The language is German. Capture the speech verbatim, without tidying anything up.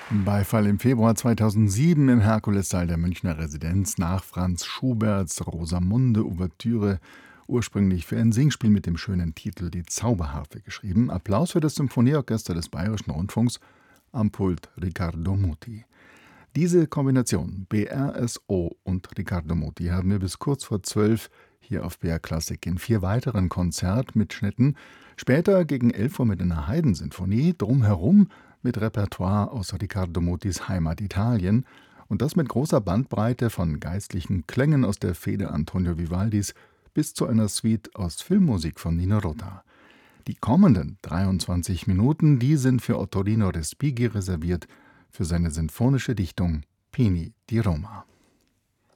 Beifall im Februar zweitausendsieben im Herkulessaal der Münchner Residenz nach Franz Schuberts Rosamunde-Ouvertüre, ursprünglich für ein Singspiel mit dem schönen Titel Die Zauberharfe geschrieben. Applaus für das Symphonieorchester des Bayerischen Rundfunks, am Pult Riccardo Muti. Diese Kombination B R S O und Riccardo Muti haben wir bis kurz vor zwölf hier auf B R Klassik in vier weiteren Konzertmitschnitten, später gegen elf Uhr mit einer Haydn-Sinfonie, drumherum mit Repertoire aus Riccardo Mutis Heimat Italien, und das mit großer Bandbreite von geistlichen Klängen aus der Feder Antonio Vivaldis bis zu einer Suite aus Filmmusik von Nino Rota. Die kommenden dreiundzwanzig Minuten, die sind für Ottorino Respighi reserviert, für seine sinfonische Dichtung Pini di Roma.